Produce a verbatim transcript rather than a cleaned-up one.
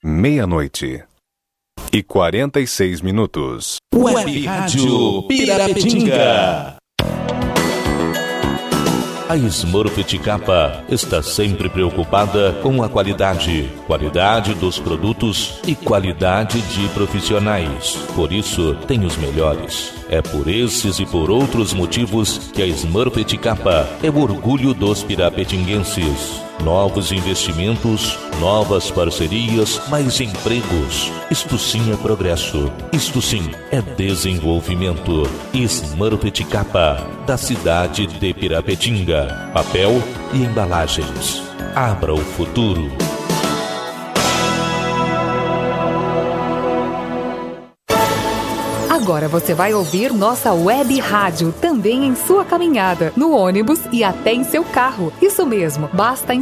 meia-noite e quarenta e seis minutos. Web Rádio Pirapetinga. A Smurfit Kappa está sempre preocupada com a qualidade, qualidade dos produtos e qualidade de profissionais. Por isso, tem os melhores. É por esses e por outros motivos que a Smurfit Kappa é o orgulho dos pirapetinguenses. Novos investimentos, novas parcerias, mais empregos. Isto sim é progresso. Isto sim é desenvolvimento. Smurfit Kappa, da cidade de Pirapetinga. Papel e embalagens. Abra o futuro. Agora você vai ouvir nossa web rádio também em sua caminhada, no ônibus e até em seu carro. Isso mesmo, basta